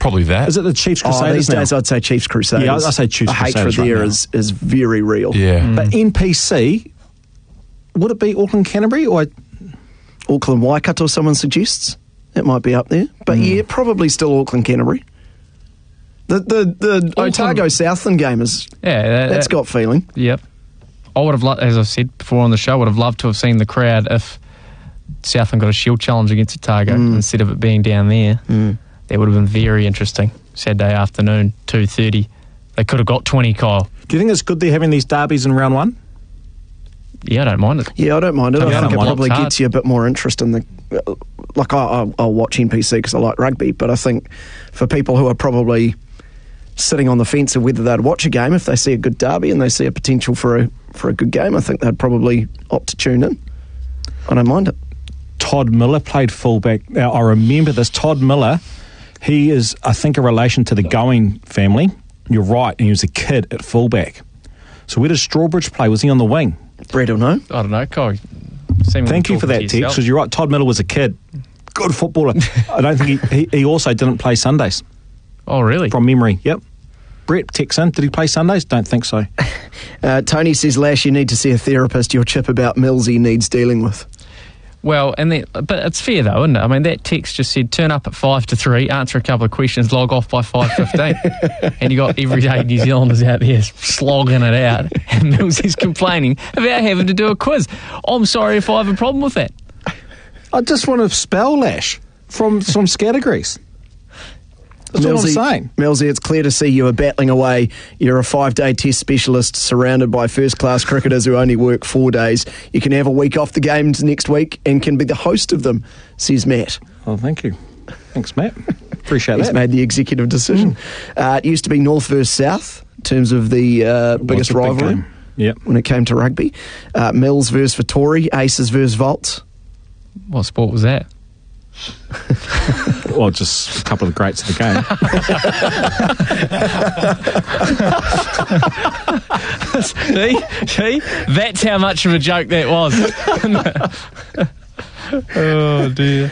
Probably that. Is it the Chiefs Crusaders these days I'd say Chiefs Crusaders. Yeah, I say Chiefs Crusaders. The hatred right there now. is very real. Yeah. But NPC, would it be Auckland Canterbury or... Auckland Waikato, someone suggests. It might be up there. But yeah, probably still Auckland Canterbury. The Otago Southland game is... Yeah. That's got feeling. Yep. I would have, as I've said before on the show, would have loved to have seen the crowd if Southland got a Shield challenge against Otago instead of it being down there. That would have been very interesting. Saturday afternoon, 2:30. They could have got 20, Kyle. Do you think it's good they're having these derbies in round one? Yeah, I don't mind it. Yeah, I don't mind it. Yeah, I think it it probably looks gets you a bit more interest in the... Like, I'll watch NPC because I like rugby, but I think for people who are probably sitting on the fence of whether they'd watch a game, if they see a good derby and they see a potential for a good game, I think they'd probably opt to tune in. I don't mind it. Todd Miller played fullback. Now, I remember this. Todd Miller, he is, I think, a relation to the Going family. You're right, and he was a kid at fullback. So where does Strawbridge play? Was he on the wing? Brett will know. I don't know, Kyle. Thank you for that text, because you're right. Todd Miller was a kid. Good footballer. I don't think he also didn't play Sundays. Oh, really? From memory, yep. Brett texts in. Did he play Sundays? Don't think so. Tony says, Lash, you need to see a therapist. Your chip about Millsy needs dealing with. Well, but it's fair though, isn't it? I mean, that text just said turn up at 5 to 3, answer a couple of questions, log off by 5:15, and you got everyday New Zealanders out there slogging it out, and Millsy's complaining about having to do a quiz. I'm sorry if I have a problem with that. I just want to spell Lash from some categories. That's what I'm saying. Millsy, it's clear to see you are battling away. You're a 5-day test specialist surrounded by first-class cricketers who only work 4 days. You can have a week off the games next week and can be the host of them, says Matt. Oh, thank you. Thanks, Matt. Appreciate that. He's made the executive decision. It used to be North versus South in terms of the biggest rivalry when it came to rugby. Mills versus Vittori, Aces versus Volts. What sport was that? Well, just a couple of the greats of the game. See? That's how much of a joke that was. Oh, dear.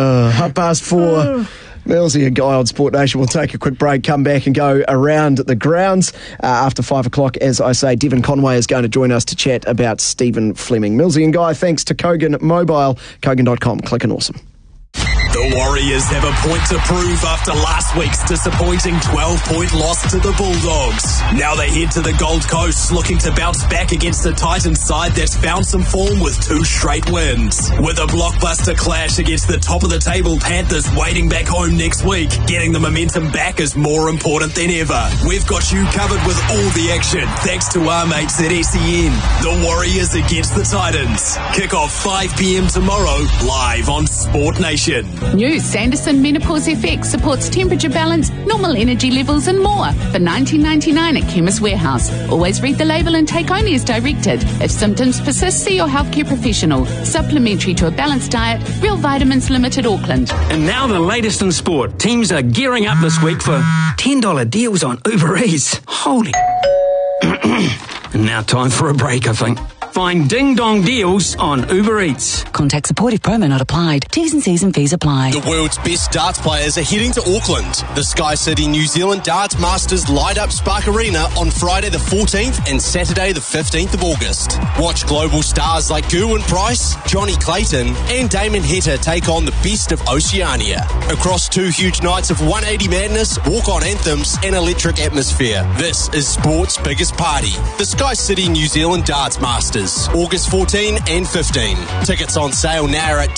4:30. Millsy and Guy on Sport Nation. We'll take a quick break, come back and go around the grounds. After 5 o'clock, as I say, Devon Conway is going to join us to chat about Stephen Fleming. Millsy and Guy, thanks to Kogan Mobile, Kogan.com. Click and awesome. The Warriors have a point to prove after last week's disappointing 12-point loss to the Bulldogs. Now they head to the Gold Coast looking to bounce back against the Titans side that's found some form with 2 straight wins. With a blockbuster clash against the top-of-the-table Panthers waiting back home next week, getting the momentum back is more important than ever. We've got you covered with all the action thanks to our mates at SEN. The Warriors against the Titans. Kick off 5 p.m. tomorrow, live on Sport Nation. New Sanderson Menopause FX supports temperature balance, normal energy levels and more for $19.99 at Chemist Warehouse. Always read the label and take only as directed. If symptoms persist, see your healthcare professional. Supplementary to a balanced diet. Real Vitamins Limited, Auckland. And now the latest in sport. Teams are gearing up this week for $10 deals on Uber Eats. Holy. And now time for a break, I think. Find ding-dong deals on Uber Eats. Contact support if promo not applied. T's and C's and fees apply. The world's best darts players are heading to Auckland. The Sky City New Zealand Darts Masters light up Spark Arena on Friday the 14th and Saturday the 15th of August. Watch global stars like Gerwyn Price, Johnny Clayton and Damon Heta take on the best of Oceania. Across 2 huge nights of 180 madness, walk-on anthems and electric atmosphere. This is sport's biggest party. The Sky City New Zealand Darts Masters. August 14 and 15. Tickets on sale now at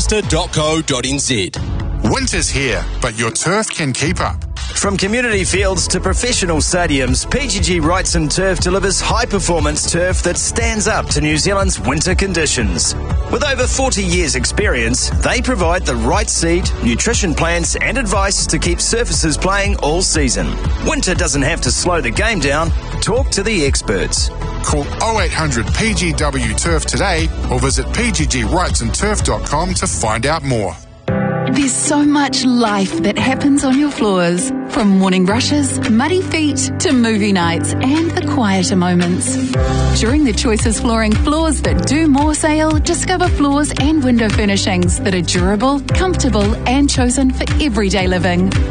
ticketmaster.co.nz. Winter's here, but your turf can keep up. From community fields to professional stadiums, PGG Wrightson Turf delivers high-performance turf that stands up to New Zealand's winter conditions. With over 40 years' experience, they provide the right seed, nutrition plans and advice to keep surfaces playing all season. Winter doesn't have to slow the game down. Talk to the experts. Call 0800 PGW Turf today or visit pggwrightsonturf.com to find out more. There's so much life that happens on your floors. From morning rushes, muddy feet, to movie nights and the quieter moments. During the Choices Flooring Floors That Do More sale, discover floors and window furnishings that are durable, comfortable and chosen for everyday living.